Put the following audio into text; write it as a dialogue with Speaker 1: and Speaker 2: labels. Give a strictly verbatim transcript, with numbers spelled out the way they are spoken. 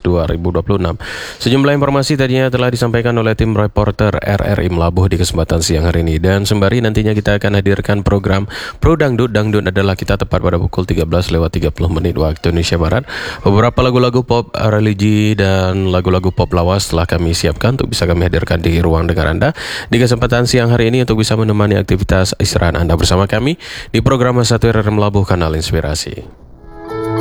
Speaker 1: dua ribu dua puluh enam. Sejumlah informasi tadinya telah disampaikan oleh tim reporter R R I Melabuh di kesempatan siang hari ini. Dan sembari nantinya kita akan hadirkan program Pro Dangdut. Dangdut adalah kita tepat pada pukul tiga belas lewat tiga puluh menit waktu Indonesia Barat. Beberapa lagu-lagu pop religi dan lagu-lagu pop lawas telah kami siapkan untuk bisa kami hadirkan di ruang dengar Anda di kesempatan siang hari ini untuk bisa menemani aktivitas istirahat Anda bersama kami di program satu R R I Melabuh Kanal Inspirasi.